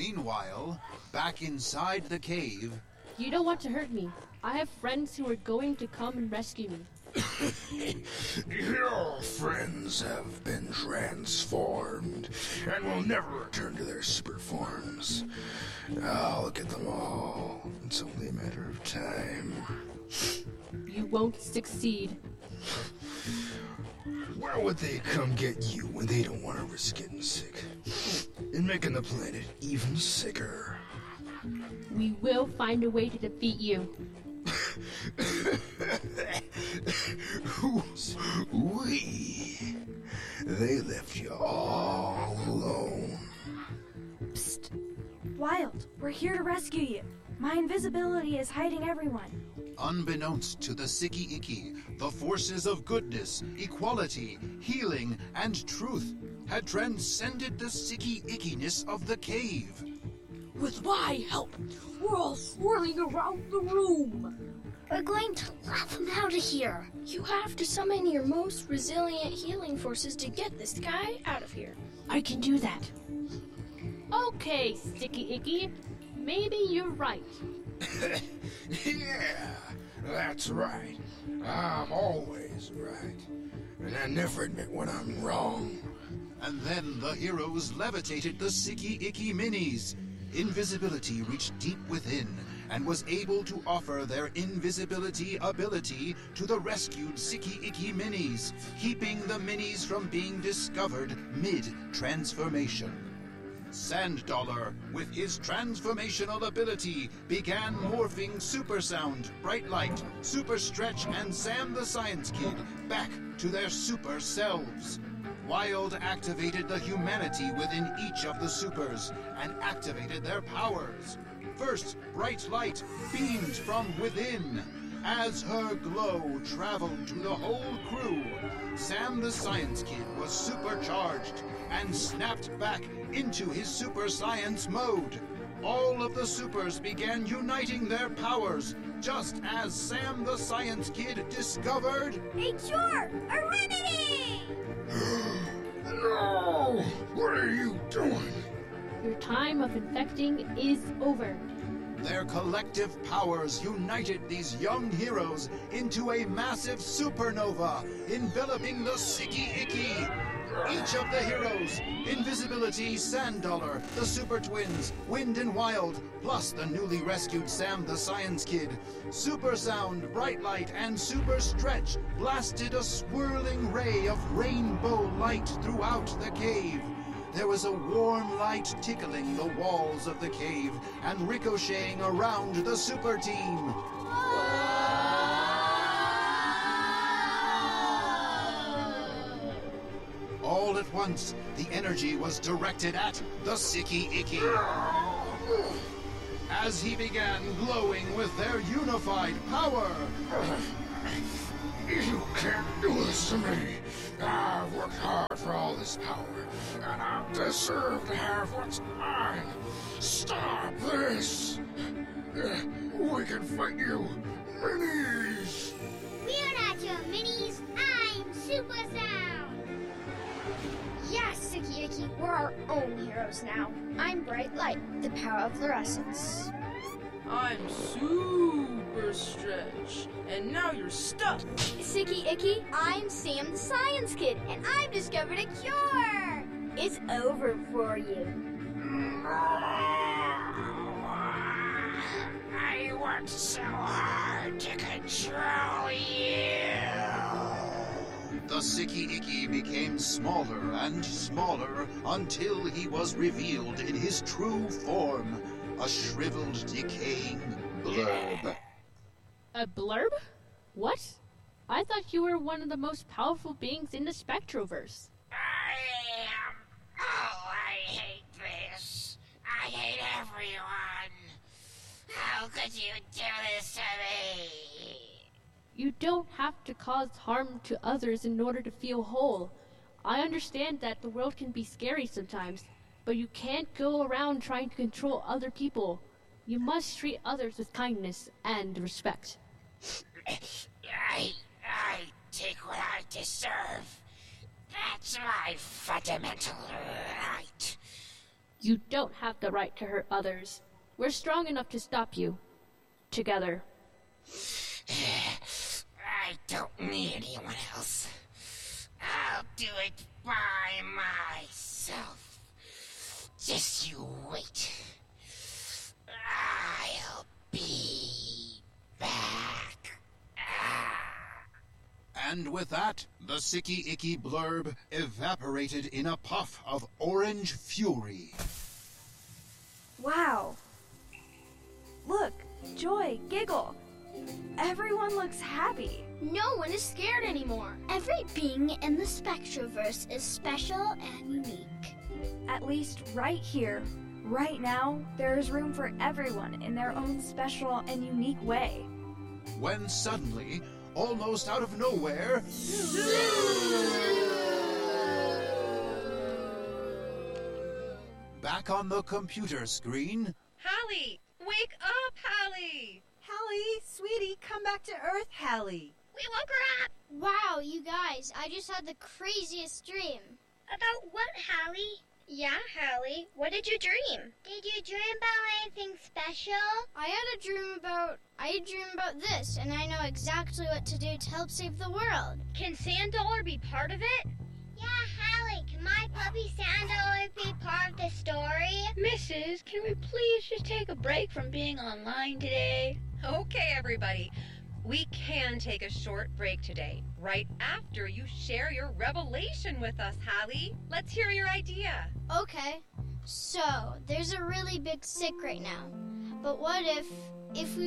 Meanwhile, back inside the cave... You don't want to hurt me. I have friends who are going to come and rescue me. Your friends have been transformed and will never return to their super forms. I'll get them all. It's only a matter of time. You won't succeed. Why would they come get you when they don't want to risk getting sick? And making the planet even sicker. We will find a way to defeat you. We. They left you all alone. Psst. Wild, we're here to rescue you. My invisibility is hiding everyone. Unbeknownst to the Siki Iki, the forces of goodness, equality, healing, and truth had transcended the Siki Iki-ness of the cave. With my help, we're all swirling around the room. We're going to let them out of here. You have to summon your most resilient healing forces to get this guy out of here. I can do that. Okay, Sticky Icky. Maybe you're right. Yeah, that's right. I'm always right. And I never admit when I'm wrong. And then the heroes levitated the Siki Iki Minis. Invisibility reached deep within and was able to offer their invisibility ability to the rescued Siki Iki Minis, keeping the Minis from being discovered mid-transformation. Sand Dollar, with his transformational ability, began morphing Super Sound, Bright Light, Super Stretch, and Sam the Science Kid back to their super selves. Wild activated the humanity within each of the supers and activated their powers. First, Bright Light beamed from within. As her glow traveled to the whole crew, Sam the Science Kid was supercharged and snapped back into his super science mode. All of the supers began uniting their powers, just as Sam the Science Kid discovered... A cure! A remedy! No! What are you doing? Your time of infecting is over. Their collective powers united these young heroes into a massive supernova, enveloping the Siki Iki. Each of the heroes, Invisibility, Sand Dollar, the Super Twins, Wind and Wild, plus the newly rescued Sam the Science Kid, Super Sound, Bright Light, and Super Stretch blasted a swirling ray of rainbow light throughout the cave. There was a warm light tickling the walls of the cave and ricocheting around the super team. All at once, the energy was directed at the Siki Iki. As he began glowing with their unified power. You can't do this to me. I've worked hard for all this power, and I deserve to have what's mine. Stop this! We can fight you, Minis! We're not your minis. I'm Super Sound. Yes, Siki Iki, we're our own heroes now. I'm Bright Light, the power of fluorescence. I'm Super Stretch, and now you're stuck. Siki Icky, I'm Sam the Science Kid, and I've discovered a cure. it's over for you. I worked so hard to control you. The Siki Iki became smaller and smaller until he was revealed in his true form, a shriveled, decaying blurb. A blurb? What? I thought you were one of the most powerful beings in the Spectroverse. I am. Oh, I hate this. I hate everyone. How could you do this to me? You don't have to cause harm to others in order to feel whole. I understand that the world can be scary sometimes, but you can't go around trying to control other people. You must treat others with kindness and respect. I take what I deserve. That's my fundamental right. You don't have the right to hurt others. We're strong enough to stop you. Together. I don't need anyone else. I'll do it by myself. Just you wait. I'll be back. And with that, the Sicky Icky blurb evaporated in a puff of orange fury. Wow. Look, Joy, Giggle. Everyone looks happy. No one is scared anymore. Every being in the Spectroverse is special and unique. At least right here, right now, there is room for everyone in their own special and unique way. When suddenly, almost out of nowhere, back on the computer screen, Hallie! Wake up, Hallie! Hallie, sweetie, come back to Earth, Hallie. We woke her up! Wow, you guys, I just had the craziest dream. About what, Hallie? Yeah, Hallie, what did you dream? Did you dream about anything special? I had a dream about this, and I know exactly what to do to help save the world. Can Sandollar be part of it? Yeah, Hallie, can my puppy Sandollar be part of the story? Mrs., can we please just take a break from being online today? Okay, everybody. We can take a short break today, right after you share your revelation with us, Hallie. Let's hear your idea. Okay, so there's a really big sick right now. But what if we